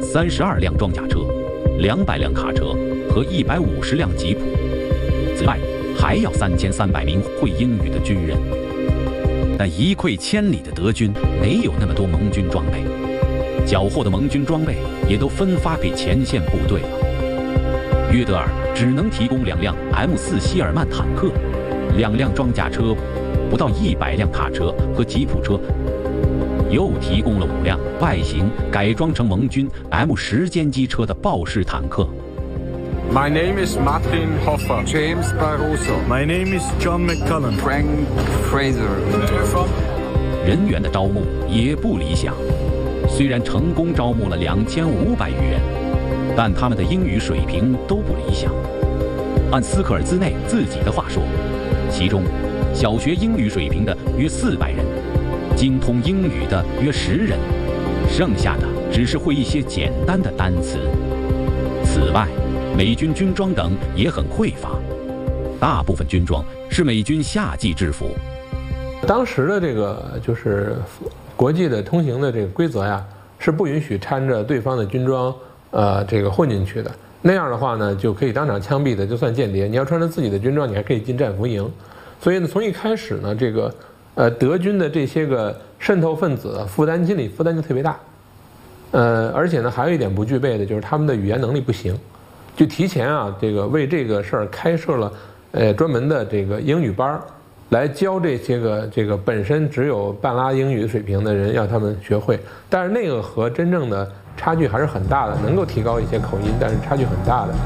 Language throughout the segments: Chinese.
32辆装甲车、200辆卡车和150辆吉普。此外，还要3300名会英语的军人。但一溃千里的德军没有那么多盟军装备，缴获的盟军装备也都分发给前线部队了。约德尔只能提供2辆 M4希尔曼坦克、2辆装甲车，不到100辆卡车和吉普车，又提供了5辆外形改装成盟军 M10歼击车的豹式坦克。 My name is Martin Hoffa. James Barroso. My name is John McCullum. Frank Fraser. 人员的招募也不理想，虽然成功招募了2500余人，但他们的英语水平都不理想。按斯科尔兹内自己的话说，其中小学英语水平的约400人，精通英语的约10人，剩下的只是会一些简单的单词。此外，美军军装等也很匮乏，大部分军装是美军夏季制服。 当时的这个就是国际的通行的这个规则呀，是不允许掺着对方的军装这个混进去的。那样的话呢，就可以当场枪毙的，就算间谍。你要穿着自己的军装，你还可以进战俘营。所以呢，从一开始呢，这个德军的这些个渗透分子心理负担就特别大。而且呢，还有一点不具备的就是他们的语言能力不行。就提前啊，这个为这个事儿开设了专门的这个英语班，来教这些个本身只有半拉英语水平的人，让他们学会。但是那个和真正的差距还是很大的，能够提高一些口音，但是差距很大的。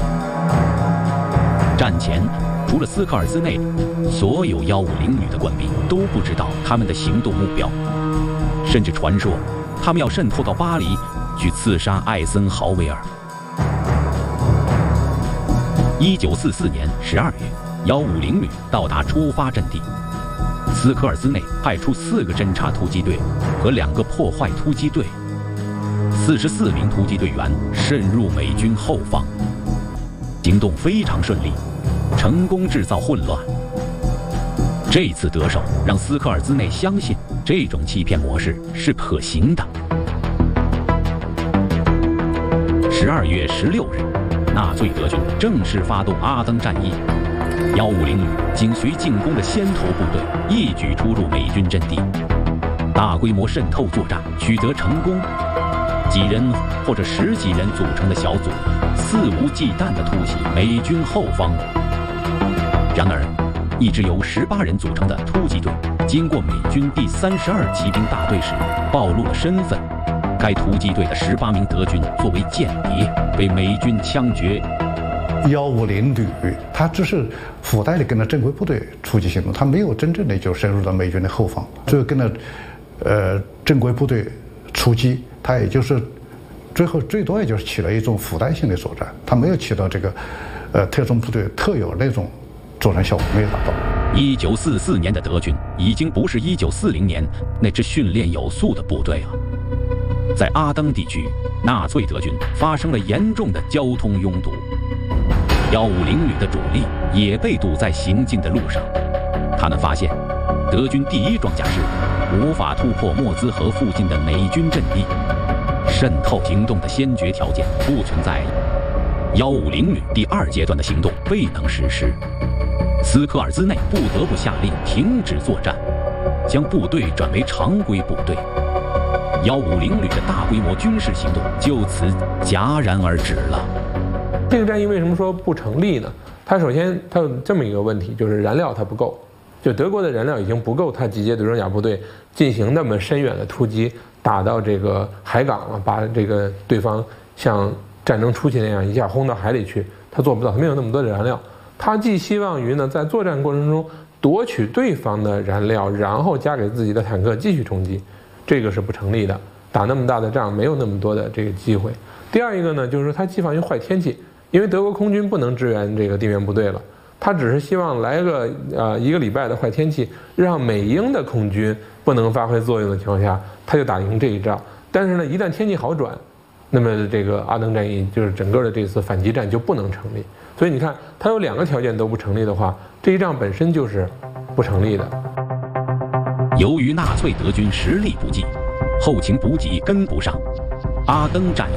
战前，除了斯科尔兹内，所有150旅的官兵都不知道他们的行动目标，甚至传说他们要渗透到巴黎去刺杀艾森豪威尔。1944年12月，150旅到达出发阵地，斯科尔兹内派出4个侦察突击队和2个破坏突击队，44名突击队员渗入美军后方，行动非常顺利，成功制造混乱。这次得手让斯科尔兹内相信这种欺骗模式是可行的。12月16日，纳粹德军正式发动阿登战役，150旅紧随进攻的先头部队一举出入美军阵地，大规模渗透作战取得成功。几人或者10几人组成的小组，肆无忌惮地突袭美军后方。然而，一支由18人组成的突击队，经过美军第32骑兵大队时，暴露了身份。该突击队的18名德军作为间谍，被美军枪决。 150旅，他只是附带的跟着正规部队出击行动，他没有真正的就深入到美军的后方，只有跟着正规部队出击，他也就是最多也就是起了一种附带性的作战，他没有起到这个特种部队特有那种作战效果，没有达到。 1944年的德军已经不是1940年那支训练有素的部队了。在阿登地区，纳粹德军发生了严重的交通拥堵，150旅的主力也被堵在行进的路上。他们发现，德军第1装甲师无法突破莫兹河附近的美军阵地，渗透行动的先决条件不存在。150旅第2阶段的行动未能实施，斯科尔兹内不得不下令停止作战，将部队转为常规部队。150旅的大规模军事行动就此戛然而止了。 这个战役为什么说不成立呢？它首先它有这么一个问题，就是燃料它不够，就德国的燃料已经不够它集结的装甲部队进行那么深远的突击，打到这个海港了，把这个对方像战争初期那样一下轰到海里去，他做不到，他没有那么多的燃料。他寄希望于呢，在作战过程中夺取对方的燃料，然后加给自己的坦克继续冲击，这个是不成立的。打那么大的仗，没有那么多的这个机会。第二一个呢，就是说他寄放于坏天气，因为德国空军不能支援这个地面部队了，他只是希望来个1个礼拜的坏天气，让美英的空军不能发挥作用的情况下，他就打赢这一仗。但是呢，一旦天气好转，那么这个阿登战役就是整个的这次反击战就不能成立。所以你看，他有2个条件都不成立的话，这一仗本身就是不成立的。 由于纳粹德军实力不济，后勤补给跟不上，阿登战役